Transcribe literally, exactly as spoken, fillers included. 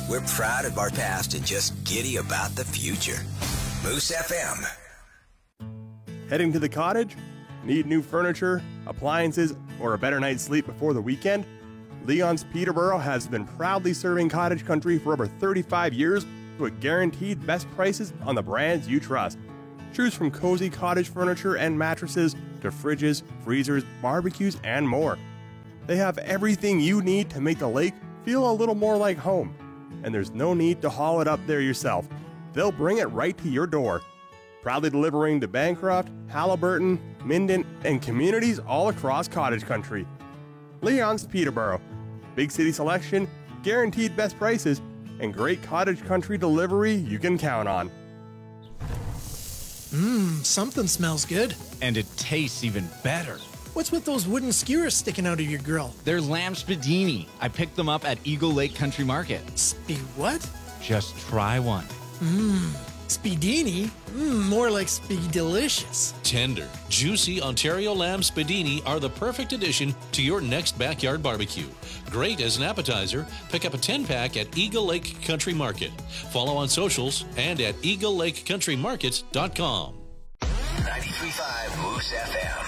We're proud of our past and just giddy about the future. Moose F M. Heading to the cottage? Need new furniture, appliances, or a better night's sleep before the weekend? Leon's Peterborough has been proudly serving cottage country for over thirty-five years with guaranteed best prices on the brands you trust. Choose from cozy cottage furniture and mattresses to fridges, freezers, barbecues, and more. They have everything you need to make the lake feel a little more like home. And there's no need to haul it up there yourself. They'll bring it right to your door. Proudly delivering to Bancroft, Halliburton, Minden, and communities all across cottage country. Leon's Peterborough. Big city selection, guaranteed best prices, and great cottage country delivery you can count on. Mmm, something smells good. And it tastes even better. What's with those wooden skewers sticking out of your grill? They're lamb spadini. I picked them up at Eagle Lake Country Market. Spe what? Just try one. Mmm, Spedini? Mmm, more like Speedelicious. Tender, juicy Ontario lamb spadini are the perfect addition to your next backyard barbecue. Great as an appetizer. Pick up a ten-pack at Eagle Lake Country Market. Follow on socials and at eagle lake country markets dot com. ninety-three point five Moose F M.